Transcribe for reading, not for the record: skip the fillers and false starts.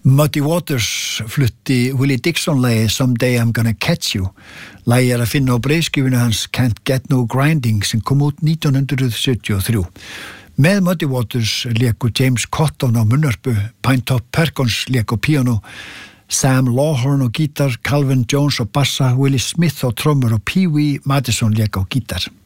Muddy Waters flutti Willie Dixon-lagið Someday I'm Gonna Catch You. Lagið að finna á breiðskífunni hans Can't Get No Grinding sem kom út 1973. Með Muddy Waters léku James Cotton á munnarpu, Pinetop Perkins lék á píanó, Sam Lawhorn á gítar, Calvin Jones á bassa, Willie Smith á trommur og Pee Wee Madison lék á gítar.